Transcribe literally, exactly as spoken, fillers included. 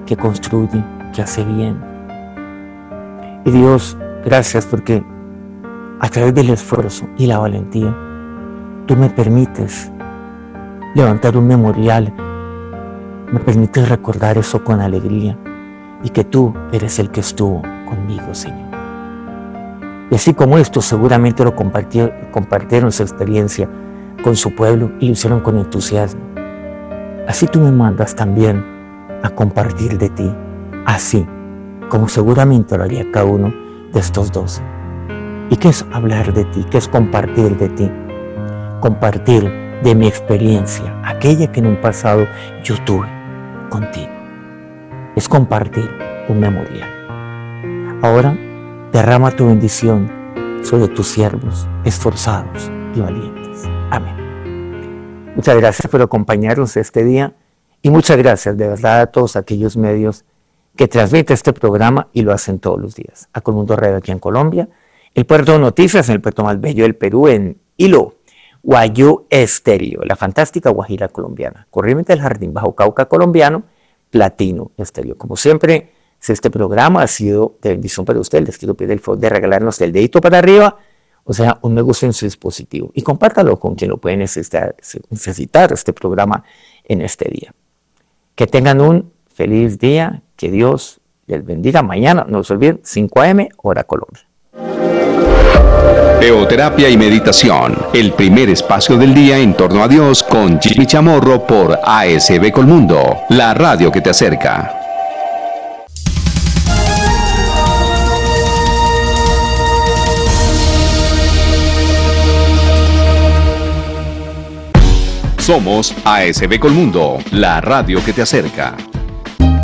que construye, que hace bien. Y Dios, gracias porque a través del esfuerzo y la valentía, tú me permites levantar un memorial, me permites recordar eso con alegría y que tú eres el que estuvo conmigo, Señor. Y así como esto, seguramente lo compartieron su experiencia con su pueblo y lo hicieron con entusiasmo. Así tú me mandas también a compartir de ti, así como seguramente lo haría cada uno de estos dos. ¿Y qué es hablar de ti? ¿Qué es compartir de ti? Compartir de mi experiencia, aquella que en un pasado yo tuve contigo. Es compartir un memorial. Ahora derrama tu bendición sobre tus siervos, esforzados y valientes. Amén. Muchas gracias por acompañarnos este día y muchas gracias de verdad a todos aquellos medios que transmiten este programa y lo hacen todos los días. A Colmundo Radio aquí en Colombia, el Puerto de Noticias en el puerto más bello del Perú, en Hilo, Guayú Estéreo, la fantástica Guajira colombiana, Corrientes del Jardín, Bajo Cauca colombiano, Platino Estéreo. Como siempre, si este programa ha sido de bendición para usted, les quiero pedir el favor de regalarnos el dedito para arriba, o sea, un me gusta en su dispositivo, y compártalo con quien lo puede necesitar, necesitar este programa en este día. Que tengan un feliz día, que Dios les bendiga. Mañana, no se olviden, cinco a eme, hora Colombia. Teoterapia y meditación, el primer espacio del día en torno a Dios con Jimmy Chamorro por A S B Colmundo, la radio que te acerca. Somos A S B Colmundo, la radio que te acerca.